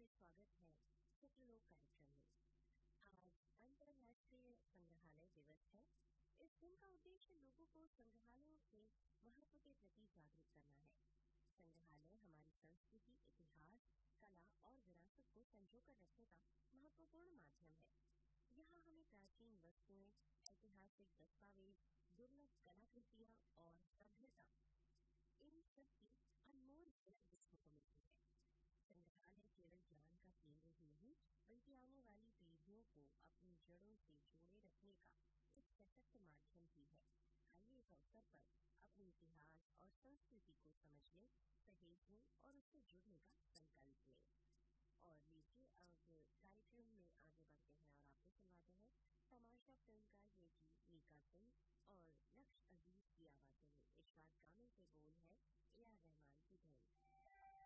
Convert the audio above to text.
स्वागत है चित्रलोक कार्यक्रम में। आज अंतर्राष्ट्रीय संग्रहालय दिवस है। इस दिन का उद्देश्य लोगों को संग्रहालयों के महत्व के प्रति जागरूक करना है। संग्रहालय हमारी संस्कृति, इतिहास, कला और विरासत को संजोकर रखने का महत्वपूर्ण माध्यम है। यहाँ हमें प्राचीन वस्तुएं, ऐतिहासिक दस्तावेज, दुर्लभ कलाकृतियाँ और सभ्यता, इन सब की अनमोल झलक देखने को मिलती है। संग्रहालय केवल ज्ञान का केंद्र ही नहीं, बल्कि आने वाली पीढ़ियों को अपनी जड़ों से जोड़े रखने का एक सशक्त माध्यम भी है। आइए इस अवसर पर अपने इतिहास और संस्कृति को समझने, सहेजने और उससे जुड़ने का संकल्प लें। और लीजिए अब कार्यक्रम में आगे बढ़ते हैं और आपको सुनवाते हैं तमाशा फिल्म का ये गीत मीका सिंह और लक्ष्य अजीज की आवाजों में। इरशाद कामिल के बोल है